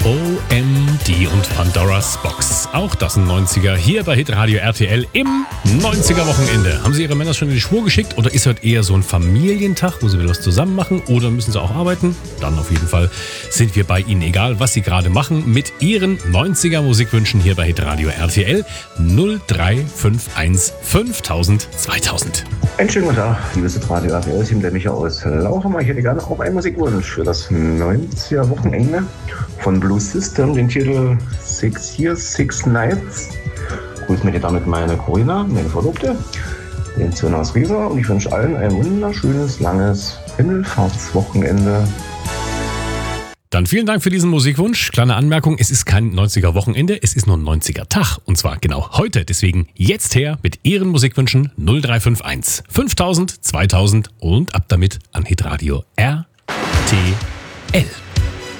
OMD und Pandora's Box. Auch das ein 90er hier bei Hitradio RTL im 90er-Wochenende. Haben Sie Ihre Männer schon in die Schwur geschickt oder ist heute eher so ein Familientag, wo Sie wieder was zusammen machen oder müssen Sie auch arbeiten? Dann auf jeden Fall sind wir bei Ihnen, egal was Sie gerade machen, mit Ihren 90er-Musikwünschen hier bei Hitradio RTL 0351 5000 2000. Einen schönen guten Tag, liebes Hitradio RTL-Team, der Micha aus Lauchhammer. Ich hätte gerne auch einen Musikwunsch für das 90er-Wochenende von Blue System, den Titel 6 Years, 6 Nights. Grüß mir damit meine Corinna, meine Verlobte, den Sohn aus Riesa, und ich wünsche allen ein wunderschönes, langes Himmelfahrtswochenende. Dann vielen Dank für diesen Musikwunsch. Kleine Anmerkung, es ist kein 90er-Wochenende, es ist nur ein 90er-Tag. Und zwar genau heute. Deswegen jetzt her mit Ihren Musikwünschen 0351 5000 2000 und ab damit an Hitradio RTL.